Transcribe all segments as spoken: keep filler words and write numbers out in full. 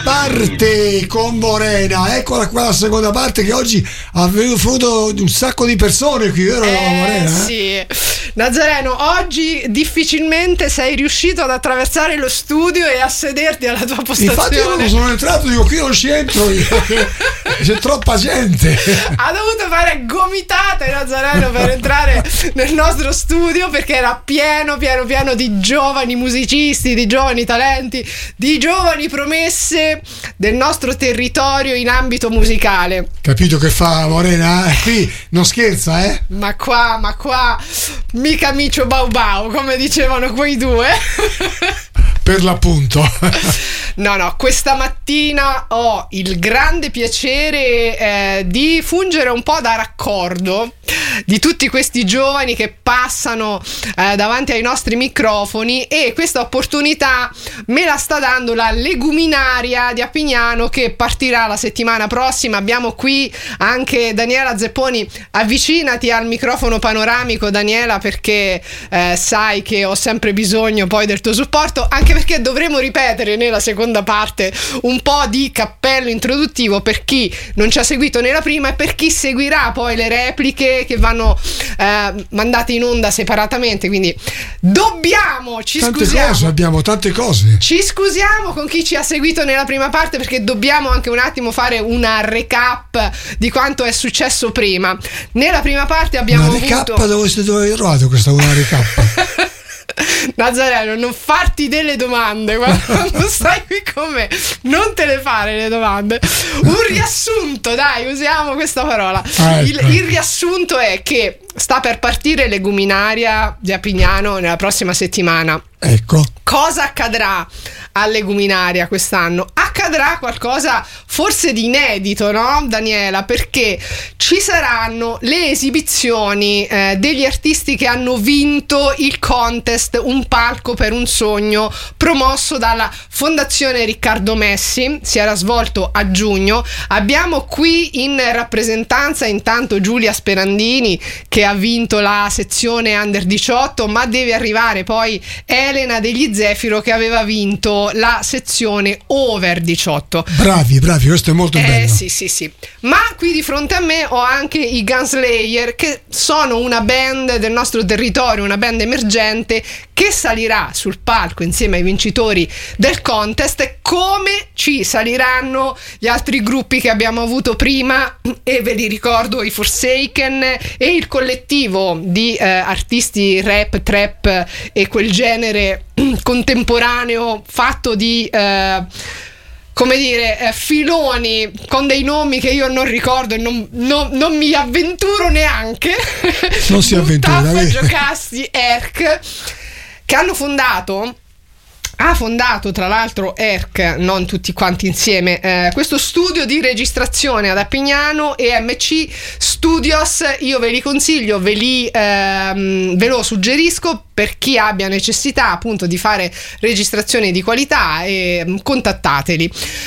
parte con Morena. Eccola qua la seconda parte, che oggi ha venuto un sacco di persone qui, vero eh, Morena? Eh? Sì. Nazareno, oggi difficilmente sei riuscito ad attraversare lo studio e a sederti alla tua postazione. Infatti io non sono entrato, dico qui non ci entro io, c'è troppa gente. Ha dovuto fare gomitate Nazareno per entrare nel nostro studio, perché era pieno pieno pieno di giovani musicisti, di giovani talenti, di giovani promesse del nostro territorio in ambito musicale. Capito che fa Morena? Eh, qui non scherza, eh? Ma qua, ma qua mica micio bau bau, come dicevano quei due. Per l'appunto. No, no, questa mattina ho il grande piacere eh, di fungere un po' da raccordo di tutti questi giovani che passano eh, davanti ai nostri microfoni, e questa opportunità me la sta dando la Leguminaria di Appignano, che partirà la settimana prossima. Abbiamo qui anche Daniela Zepponi. Avvicinati al microfono panoramico, Daniela, perché eh, sai che ho sempre bisogno poi del tuo supporto, anche perché dovremo ripetere nella seconda parte un po' di cappello introduttivo per chi non ci ha seguito nella prima e per chi seguirà poi le repliche che vanno eh, mandate in onda separatamente. Quindi dobbiamo, ci tante scusiamo cose, abbiamo tante cose ci scusiamo con chi ci ha seguito nella prima parte, perché dobbiamo anche un attimo fare una recap di quanto è successo prima. Nella prima parte abbiamo una recap avuto... dove siete trovato questa una recap? Nazareno, non farti delle domande quando stai qui con me, non te le fare le domande. Un riassunto, dai, usiamo questa parola. Ah, ecco. il, il riassunto è che sta per partire Leguminaria di Appignano nella prossima settimana. Ecco. Cosa accadrà a Leguminaria quest'anno? Accadrà qualcosa forse di inedito, no Daniela? Perché ci saranno le esibizioni eh, degli artisti che hanno vinto il contest Un palco per un sogno, promosso dalla Fondazione Riccardo Messi. Si era svolto a giugno. Abbiamo qui in rappresentanza intanto Giulia Sperandini, che ha vinto la sezione under diciotto, ma deve arrivare poi Elena degli Zefiro, che aveva vinto la sezione over diciotto. Bravi, bravi, questo è molto eh, bello. Sì, sì, sì. Ma qui di fronte a me ho anche i Gunslayer, che sono una band del nostro territorio, una band emergente che salirà sul palco insieme ai vincitori del contest, come ci saliranno gli altri gruppi che abbiamo avuto prima, e ve li ricordo: i Forsaken e il collettivo di eh, artisti rap, trap e quel genere contemporaneo fatto di eh, come dire eh, filoni con dei nomi che io non ricordo e non, non, non mi avventuro neanche. Non si avventura, Mustafa, Giocasti, Erk, che hanno fondato ha fondato tra l'altro Erk, non tutti quanti insieme, eh, questo studio di registrazione ad Appignano, E M C Studios. Io ve li consiglio, ve li ehm, ve lo suggerisco per chi abbia necessità appunto di fare registrazioni di qualità, e contattateli.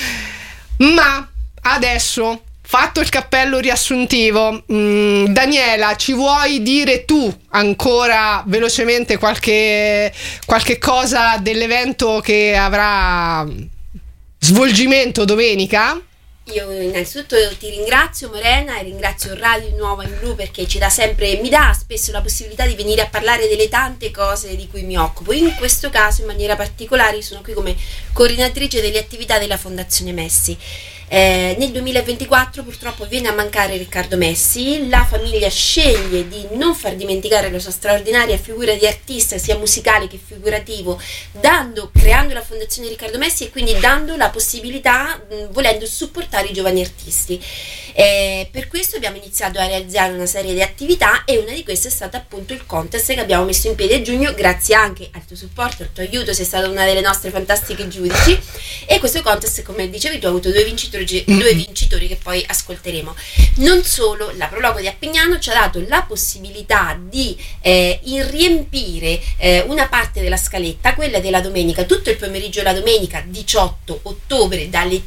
Ma adesso, fatto il cappello riassuntivo, mh, Daniela, ci vuoi dire tu ancora velocemente qualche, qualche cosa dell'evento che avrà svolgimento domenica? Io innanzitutto ti ringrazio Morena, e ringrazio Radio Nuova in Blu, perché ci dà sempre, mi dà spesso la possibilità di venire a parlare delle tante cose di cui mi occupo. In questo caso in maniera particolare sono qui come coordinatrice delle attività della Fondazione Messi. Eh, nel duemilaventiquattro purtroppo viene a mancare Riccardo Messi. La famiglia sceglie di non far dimenticare la sua straordinaria figura di artista, sia musicale che figurativo, dando, creando la Fondazione Riccardo Messi, e quindi dando la possibilità, mh, volendo supportare i giovani artisti. Eh, per questo abbiamo iniziato a realizzare una serie di attività, e una di queste è stata appunto il contest che abbiamo messo in piedi a giugno, grazie anche al tuo supporto, al tuo aiuto. Sei stata una delle nostre fantastiche giudici, e questo contest, come dicevi tu, ha avuto due vincitori due vincitori che poi ascolteremo. Non solo, la Prologo di Appignano ci ha dato la possibilità di eh, riempire eh, una parte della scaletta, quella della domenica, tutto il pomeriggio della domenica diciotto ottobre dalle tre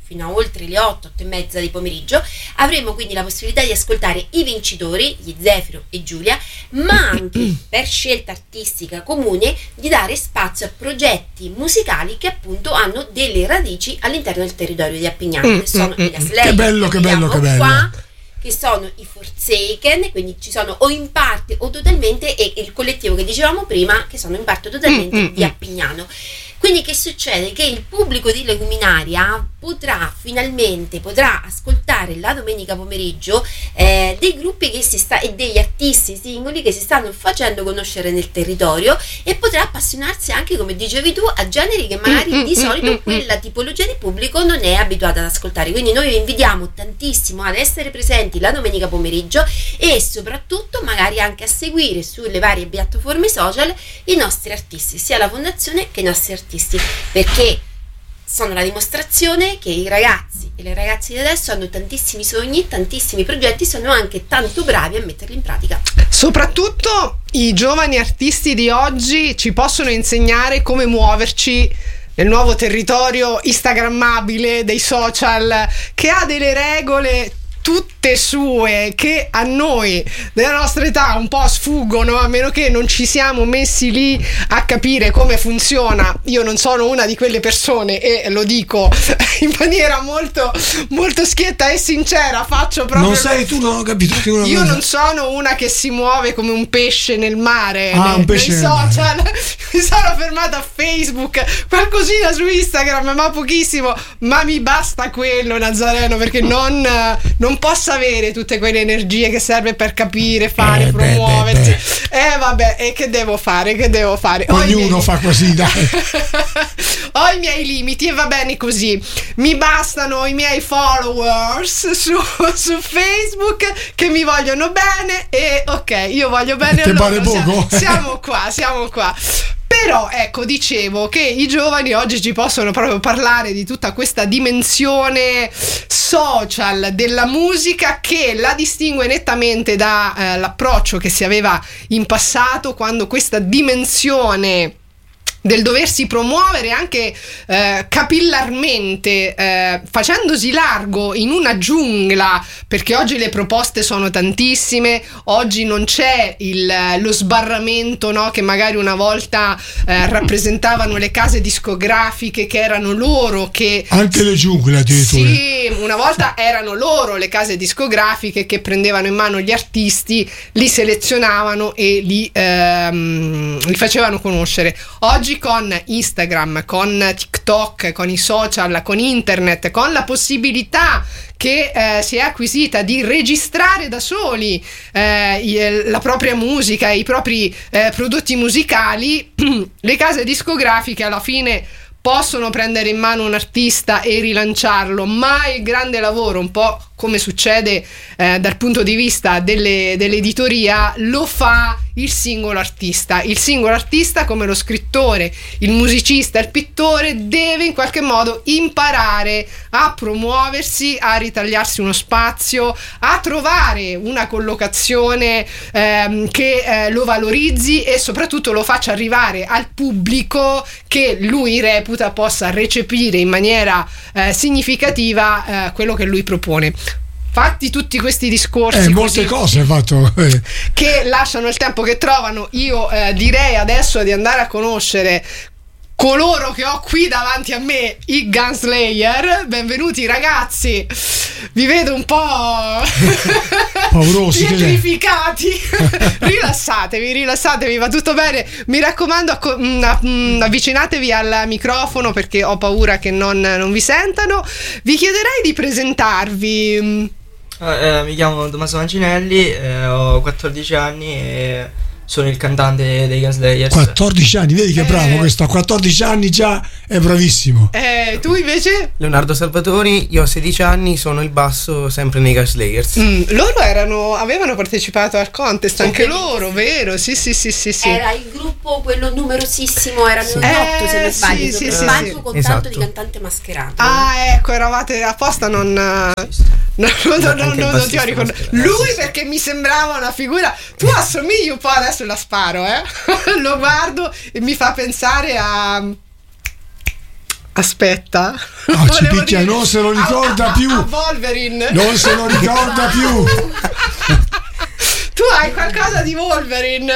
fino a oltre le otto, otto e mezza di pomeriggio. Avremo quindi la possibilità di ascoltare i vincitori, gli Zefiro e Giulia, ma anche per scelta artistica comune di dare spazio a progetti musicali che appunto hanno delle radici all'interno del territorio di Appignano, che sono i Gas Slayer, che bello, che bello, che bello. Qua, che sono i Forsaken, quindi ci sono o in parte o totalmente, e il collettivo che dicevamo prima, che sono in parte o totalmente mm, di Appignano. Quindi che succede? Che il pubblico di Leguminaria potrà finalmente potrà ascoltare la domenica pomeriggio eh, dei gruppi che si sta e degli artisti singoli che si stanno facendo conoscere nel territorio, e potrà appassionarsi anche, come dicevi tu, a generi che magari mm, di mm, solito mm, quella tipologia di pubblico non è abituata ad ascoltare. Quindi noi vi invitiamo tantissimo ad essere presenti la domenica pomeriggio, e soprattutto magari anche a seguire sulle varie piattaforme social i nostri artisti, sia la fondazione che i nostri artisti, perché sono la dimostrazione che i ragazzi e le ragazze di adesso hanno tantissimi sogni, tantissimi progetti, sono anche tanto bravi a metterli in pratica. Soprattutto i giovani artisti di oggi ci possono insegnare come muoverci nel nuovo territorio instagrammabile dei social, che ha delle regole tutte sue, che a noi della nostra età un po' sfuggono, a meno che non ci siamo messi lì a capire come funziona. Io non sono una di quelle persone, e lo dico in maniera molto molto schietta e sincera, faccio proprio non sei tu, non ho capito. Io non sono una che si muove come un pesce nel mare, ah, nei, un pesce nei social. Mi sono fermata a Facebook, qualcosina su Instagram, ma pochissimo, ma mi basta quello, Nazareno, perché non, non posso avere tutte quelle energie che serve per capire, fare, eh, promuoversi. beh, beh, beh. Eh vabbè, e che devo fare? Che devo fare? Ognuno miei... fa così, dai. Ho i miei limiti e va bene così. Mi bastano i miei followers su, su Facebook che mi vogliono bene, e ok, io voglio bene a loro. Siamo, siamo qua, siamo qua. Però ecco, dicevo che i giovani oggi ci possono proprio parlare di tutta questa dimensione social della musica, che la distingue nettamente dall'approccio eh, che si aveva in passato, quando questa dimensione del doversi promuovere anche eh, capillarmente, eh, facendosi largo in una giungla, perché oggi le proposte sono tantissime, oggi non c'è il, lo sbarramento, no, che magari una volta eh, rappresentavano le case discografiche, che erano loro che... Anche le giungle addirittura. Sì, una volta erano loro le case discografiche che prendevano in mano gli artisti, li selezionavano e li, ehm, li facevano conoscere. Oggi con Instagram, con TikTok, con i social, con internet, con la possibilità che eh, si è acquisita di registrare da soli eh, la propria musica, i propri eh, prodotti musicali, le case discografiche alla fine possono prendere in mano un artista e rilanciarlo, ma il grande lavoro, un po' come succede eh, dal punto di vista delle, dell'editoria, lo fa il singolo artista. Il singolo artista, come lo scrittore, il musicista, il pittore, deve in qualche modo imparare a promuoversi, a ritagliarsi uno spazio, a trovare una collocazione ehm, che eh, lo valorizzi e soprattutto lo faccia arrivare al pubblico che lui reputa possa recepire in maniera eh, significativa eh, quello che lui propone. Fatti tutti questi discorsi, eh, molte cose fatto eh. che lasciano il tempo che trovano. Io eh, direi adesso di andare a conoscere coloro che ho qui davanti a me, i Gas Slayer. Benvenuti ragazzi, vi vedo un po' paurosi, pietrificati. rilassatevi rilassatevi va tutto bene, mi raccomando, acco- mh, mh, avvicinatevi al microfono perché ho paura che non, non vi sentano. Vi chiederei di presentarvi. Eh, mi chiamo Tommaso Mancinelli, eh, ho quattordici anni e sono il cantante dei Gas Slayer. quattordici anni, vedi che eh, bravo questo, a quattordici anni già è bravissimo. Eh, tu invece? Leonardo Salvatori, io ho sedici anni, sono il basso sempre nei Gas Slayers. Mm, loro erano, avevano partecipato al contest, anche sì, loro, vero? Sì, sì, sì, sì, sì. Era il gruppo quello numerosissimo, erano sì. in otto eh, se non sbaglio, sì, sì, sì, sì, palco sì. con Esatto. tanto di cantante mascherato. Ah, ecco, eravate apposta, non non, non, non, non, non ti ho ricordato. Lui perché mi sembrava una figura. Tu assomigli un po', adesso la sparo, eh. Lo guardo e mi fa pensare a Aspetta, ah, ci picchia, dire... non se lo ricorda a, a, più. A Wolverine. Non se lo ricorda più. Tu hai qualcosa di Wolverine,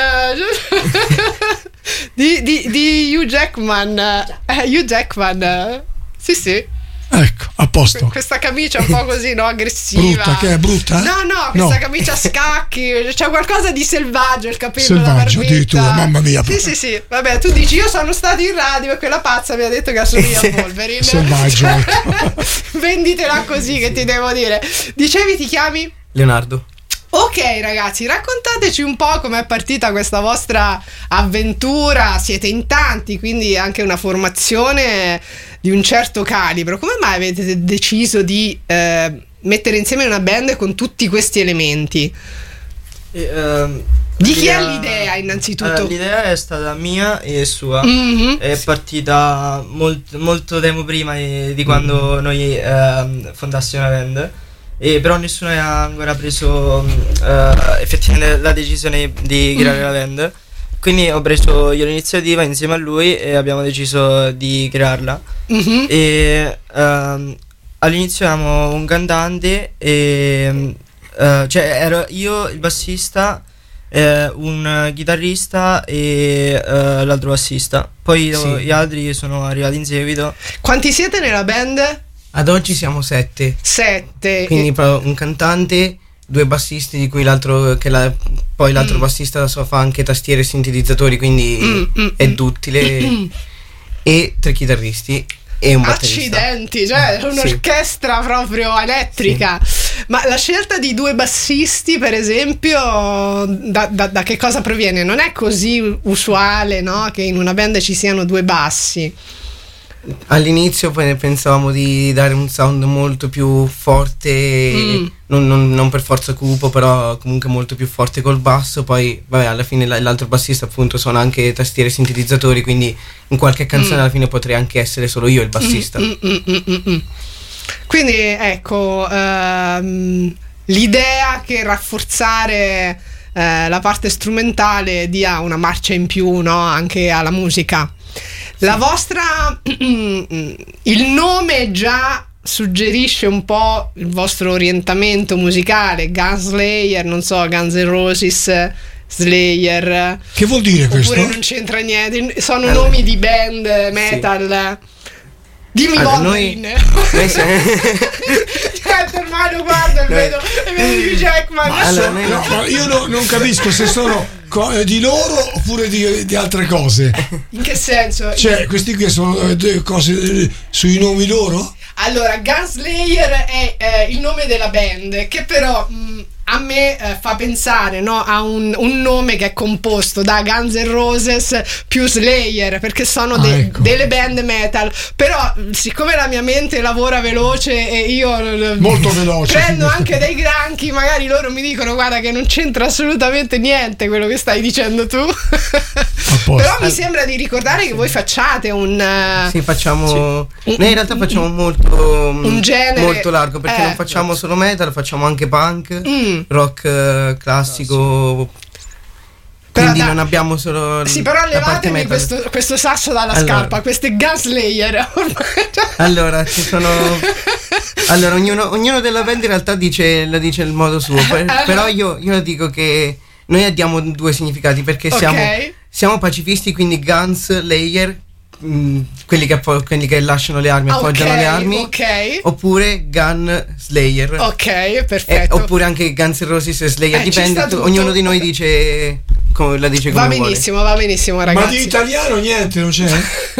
di, di, di Hugh Jackman, eh, Hugh Jackman, sì sì. Ecco, a posto. Questa camicia un po' così, no? Aggressiva. Brutta, che è brutta? No, no, questa no. camicia a scacchi. C'è qualcosa di selvaggio, il capello selvaggio, addirittura, mamma mia. Sì, sì, sì. Vabbè, tu dici, io sono stato in radio e quella pazza mi ha detto che assomiglia a Wolverine. Selvaggio, ecco. Venditela così, che ti devo dire. Dicevi, ti chiami? Leonardo. Ok ragazzi, raccontateci un po' com'è partita questa vostra avventura. Siete in tanti, quindi anche una formazione di un certo calibro. Come mai avete deciso di eh, mettere insieme una band con tutti questi elementi? E, um, di chi è l'idea innanzitutto? Uh, l'idea è stata mia e sua. Mm-hmm. È partita molt, molto tempo prima di, di quando mm-hmm. noi uh, fondassimo la band. E però nessuno ha ancora preso uh, effettivamente la decisione di creare mm. la band. Quindi ho preso io l'iniziativa insieme a lui e abbiamo deciso di crearla. Mm-hmm. E uh, all'inizio avevamo un cantante e uh, cioè ero io il bassista, eh, un chitarrista e uh, l'altro bassista. Poi sì. Gli altri sono arrivati in seguito. Quanti siete nella band? Ad oggi siamo sette. Sette. Quindi e... un cantante, due bassisti, di cui l'altro che la, poi l'altro mm. bassista so, fa anche tastiere e sintetizzatori, quindi mm, mm, è duttile. Mm. E tre chitarristi e un batterista. Accidenti, cioè un'orchestra sì. proprio elettrica. Sì. Ma la scelta di due bassisti, per esempio, da, da, da che cosa proviene? Non è così usuale, no? Che in una band ci siano due bassi. All'inizio poi pensavamo di dare un sound molto più forte, mm. non, non, non per forza cupo, però comunque molto più forte col basso. Poi vabbè, alla fine l'altro bassista appunto suona anche tastiere e sintetizzatori, quindi in qualche canzone mm. alla fine potrei anche essere solo io il bassista. mm, mm, mm, mm, mm. Quindi ecco, ehm, l'idea che rafforzare eh, la parte strumentale dia una marcia in più, no? Anche alla musica. La vostra, il nome già suggerisce un po' il vostro orientamento musicale. Gunslayer, non so, Guns N' Roses, Slayer. Che vuol dire oppure questo? Non c'entra niente, sono allora. nomi di band metal. Sì. Dimmi allora, Wolverine. Noi, noi siamo... Certo, ormai guarda e vedo, e vedo Hugh Jackman. Allora, noi no, no, io no, non capisco se sono co- di loro oppure di, di altre cose. In che senso? Cioè, questi qui sono eh, cose eh, sui nomi loro? Allora, Gunslayer è eh, il nome della band, che però mh, a me eh, fa pensare, no, a un, un nome che è composto da Guns N' Roses più Slayer, perché sono de- ah, ecco. delle band metal. Però siccome la mia mente lavora veloce e io molto veloce prendo anche dei granchi, magari loro mi dicono guarda che non c'entra assolutamente niente quello che stai dicendo tu. Però mi sembra di ricordare che voi facciate un sì facciamo sì. Noi in realtà facciamo molto un genere molto largo, perché eh. non facciamo solo metal, facciamo anche punk, mm. rock uh, classico. Quindi da, non abbiamo solo sì, però levatemi questo, questo sasso dalla allora. scarpa, queste Gunslayer. Allora ci sono allora ognuno, ognuno della band in realtà dice la dice il modo suo, però io, io dico che noi diamo due significati, perché okay. siamo siamo pacifisti, quindi Guns Layer, mh, quelli, che, quelli che lasciano le armi, okay, appoggiano le armi, okay. oppure Gun Slayer, ok, perfetto, e, oppure anche Guns N' Roses e Slayer, eh, dipende, ognuno di noi dice come la dice come va benissimo, vuole. va benissimo ragazzi. Ma di italiano niente, non c'è?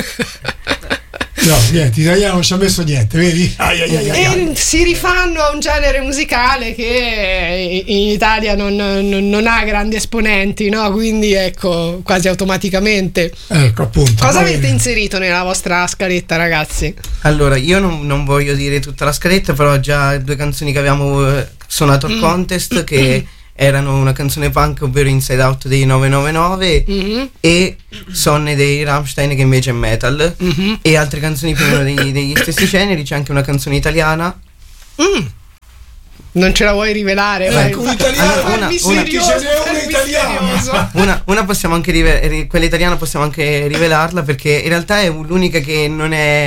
No, niente, italiano non ci ha messo niente, vedi? Ai, ai, ai, ai. E si rifanno a un genere musicale che in Italia non, non, non ha grandi esponenti, no? Quindi ecco, quasi automaticamente. Ecco, appunto. Cosa avete inserito nella vostra scaletta, ragazzi? Allora, io non, non voglio dire tutta la scaletta, però già due canzoni che abbiamo suonato al mm. contest, che erano una canzone punk, ovvero Inside Out dei nove nove nove, mm-hmm. e Sonne dei Rammstein, che invece è metal, mm-hmm. e altre canzoni più o meno degli, degli stessi generi. C'è anche una canzone italiana. Mm. Non ce la vuoi rivelare? Ecco, un italiano, allora, una, una, una, italiana. una, una possiamo anche rive- quella italiana possiamo anche rivelarla, perché in realtà è l'unica che non è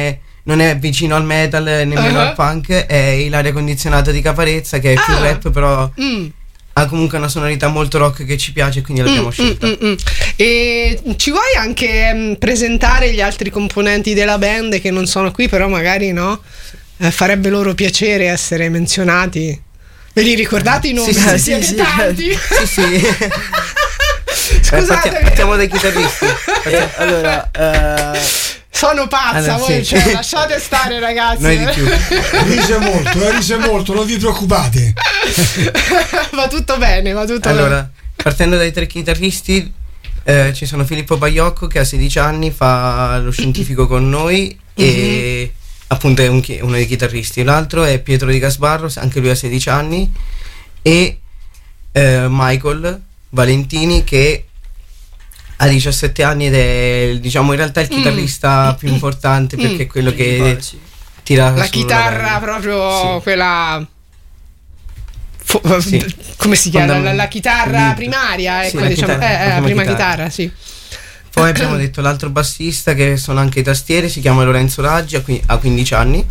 non è vicino al metal nemmeno Uh-huh. al punk, è l'aria condizionata di Caparezza, che è più Ah. rap, però Mm. ha comunque una sonorità molto rock che ci piace, quindi l'abbiamo Mm, scelta. mm, mm, mm. E ci vuoi anche mm, presentare gli altri componenti della band che non sono qui, però magari no? Eh, farebbe loro piacere essere menzionati. Ve li ricordate i nomi? Sì, sì, Siete sì, tanti? Sì, sì. Eh, Scusate, partiamo, partiamo dai chitarristi. Eh, allora, eh, sono pazza, Allora, voi sì. cioè, lasciate stare ragazzi. Noi di più. Rise molto, eh, rise molto, non vi preoccupate. Va tutto bene, va tutto Allora, partendo dai tre chitarristi, eh, ci sono Filippo Baiocco che ha sedici anni, fa lo scientifico con noi e appunto è un chi- uno dei chitarristi. L'altro è Pietro Di Gasbarro, anche lui ha sedici anni, e eh, Michael Valentini che ha diciassette anni ed è, diciamo, in realtà il chitarrista più importante perché è quello che principale, sì. tira bene. La su chitarra band. proprio Sì. quella fo- Sì. come si chiama? Fondam- La, la chitarra lead. primaria, Sì, ecco, la diciamo, chitarra, eh, la eh, la prima prima chitarra. chitarra, sì. Poi abbiamo detto l'altro bassista che sono anche i tastieri, si chiama Lorenzo Raggi, ha qui- ha quindici anni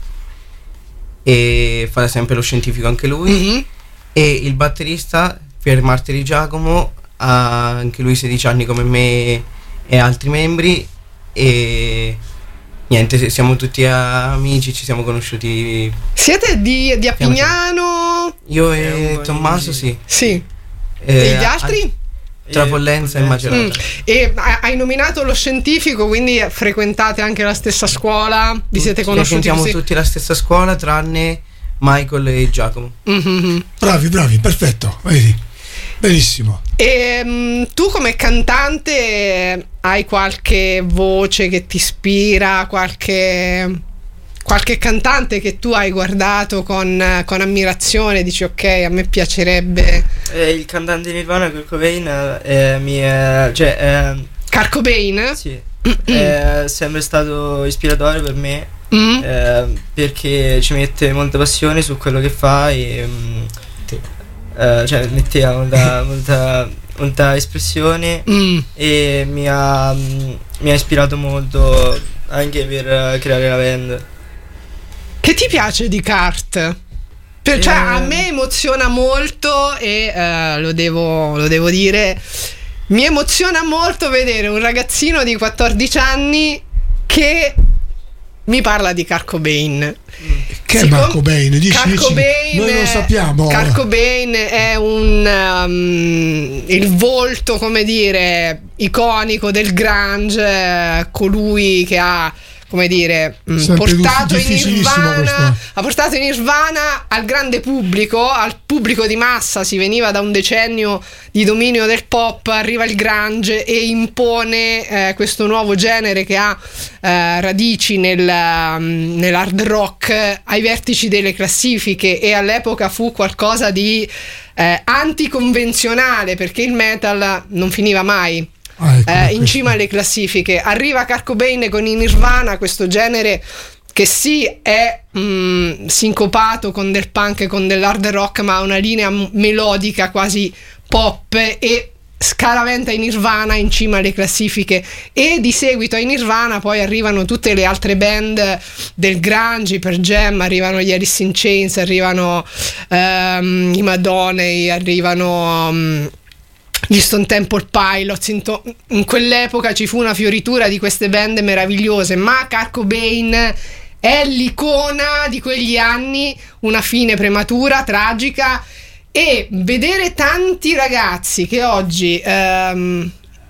e fa sempre lo scientifico anche lui. Mhm. E il batterista Pier Martiri Giacomo ha anche lui sedici anni come me e altri membri e niente, se- siamo tutti amici, ci siamo conosciuti Siete di, di Siamo Appignano? io È un e po' Tommaso, in sì. Sì. Eh, e gli altri? Tra E Pollenza e Pollenza. Macerata. Mm. E ha- hai nominato lo scientifico, quindi frequentate anche la stessa scuola? Vi siete conosciuti Frequentiamo così? tutti la stessa scuola tranne Michael e Giacomo. Mhm. Bravi, bravi, perfetto, vedi. Benissimo. E mm, tu come cantante hai qualche voce che ti ispira, qualche, qualche cantante che tu hai guardato con, con ammirazione, dici ok, a me piacerebbe Eh, il cantante di Nirvana, Kurt Cobain, eh, mi è, cioè, eh, Kurt Cobain? sì, è sempre stato ispiratore per me, Mm? eh, perché ci mette molta passione su quello che fa e mm, eh, cioè metteva molta, molta, molta espressione Mm. e mi ha, mm, mi ha ispirato molto anche per eh, creare la band. Che ti piace di Kurt? Per- cioè, Eh. a me emoziona molto e eh, lo, devo, lo devo dire. Mi emoziona molto vedere un ragazzino di quattordici anni che mi parla di Kurt Cobain. Che è Siccome- Marco Bain? Dici, Kurt dici, Cobain, noi non sappiamo. Kurt Cobain è un um, il volto, come dire, iconico del grunge, eh, colui che ha, come dire, mh, Sempre portato in difficilissimo Nirvana, questo. ha portato in Nirvana al grande pubblico, al pubblico di massa. Si veniva da un decennio di dominio del pop, arriva il grunge e impone eh, questo nuovo genere che ha eh, radici nel, um, nell'hard rock ai vertici delle classifiche, e all'epoca fu qualcosa di eh, anticonvenzionale, perché il metal non finiva mai Ah, ecco, eh, in questo. cima alle classifiche. Arriva Kurt Cobain con i Nirvana, questo genere che sì è mm, sincopato con del punk e con dell'hard rock, ma ha una linea m- melodica quasi pop, e scaraventa i Nirvana in cima alle classifiche. E di seguito ai Nirvana poi arrivano tutte le altre band del grunge, per Jam, arrivano gli Alice in Chains, arrivano ehm, i Madonna, arrivano mm, gli Stone Temple Pilots. In, to- in quell'epoca ci fu una fioritura di queste band meravigliose, ma Kurt Cobain è l'icona di quegli anni, una fine prematura, tragica, e vedere tanti ragazzi che oggi ehm,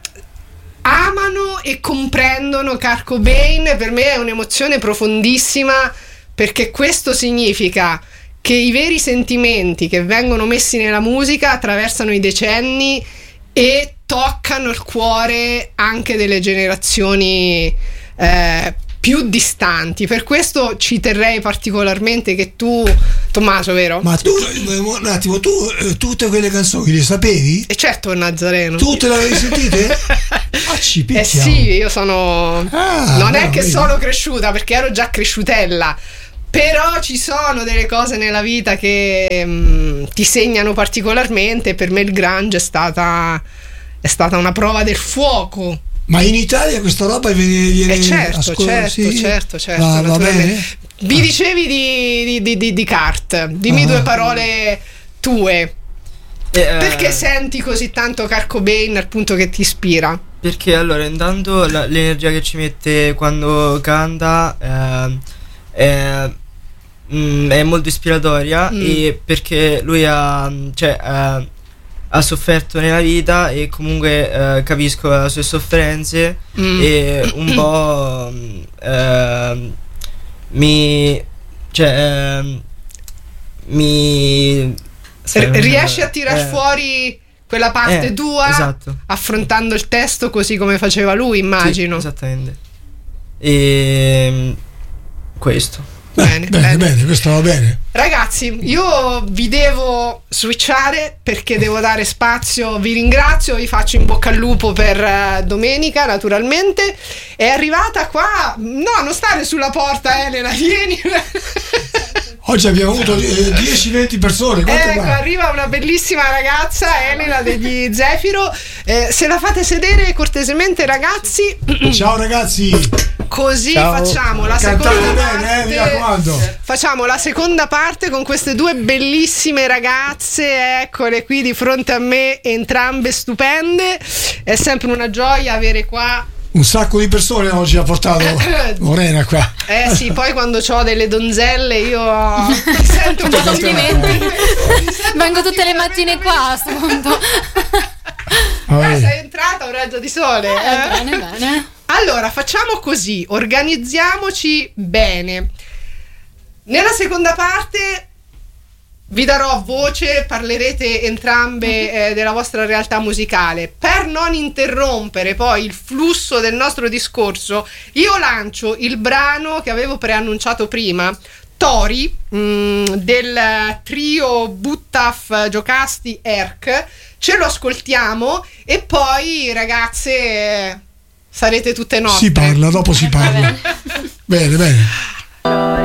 amano e comprendono Kurt Cobain per me è un'emozione profondissima, perché questo significa che i veri sentimenti che vengono messi nella musica attraversano i decenni e toccano il cuore anche delle generazioni eh, più distanti. Per questo ci terrei particolarmente che tu, Tommaso, vero? Ma tu, eh, un attimo, tu eh, tutte quelle canzoni le sapevi? E certo, il Nazareno. Tutte le avevi sentite? Ah, ci Eh picchia. sì, io sono... Ah, non è no, che vedi. sono cresciuta, perché ero già cresciutella. Però ci sono delle cose nella vita che mm, ti segnano particolarmente. Per me il grunge è stata, è stata una prova del fuoco Ma in Italia questa roba viene, viene eh certo, ascol- certo, sì? certo, certo, Va, va naturalmente. bene? Mi dicevi di, di, di, di, di Cart, dimmi Ah. due parole tue. E, eh, Perché senti così tanto Kurt Cobain al punto che ti ispira? Perché allora intanto la- l'energia che ci mette quando canta eh, è, mm, è molto ispiratoria Mm. e perché lui ha, cioè, eh, ha sofferto nella vita e comunque eh, capisco le sue sofferenze Mm. e un po' mm, eh, mi cioè eh, mi R- riesci a tirar eh, fuori quella parte eh, tua esatto. affrontando il testo così come faceva lui, immagino. Sì, esattamente. E questo. Bene, Bene, bene. bene, questo va bene. Ragazzi, io vi devo switchare perché devo dare spazio. Vi ringrazio, vi faccio in bocca al lupo per eh, domenica, naturalmente. È arrivata qua. No, non stare sulla porta, Elena, vieni. Oggi abbiamo avuto eh, dieci venti persone. Quante Ecco, va? arriva una bellissima ragazza, Elena degli Zefiro. Eh, se la fate sedere cortesemente, ragazzi. Ciao ragazzi, Così Ciao. facciamo la cantate seconda bene, eh, mi parte. raccomando. Facciamo la seconda parte con queste due bellissime ragazze, eccole qui di fronte a me, entrambe stupende. È sempre una gioia avere qua. Un sacco di persone oggi ha portato Morena qua. Eh sì, poi quando ho delle donzelle io mi sento un po' Complimenti. Vengo tutte le mattine qua a sto punto. Eh, sei entrata a un raggio di sole. Eh, eh? bene, bene. Allora, facciamo così, organizziamoci bene. Nella seconda parte vi darò voce, parlerete entrambe eh, della vostra realtà musicale. Per non interrompere poi il flusso del nostro discorso, io lancio il brano che avevo preannunciato prima, Tori, mh, del trio Buttaf Giocasti Erk. Ce lo ascoltiamo e poi, ragazze, eh, sarete tutte nostre. Si parla, dopo si parla. Bene, bene.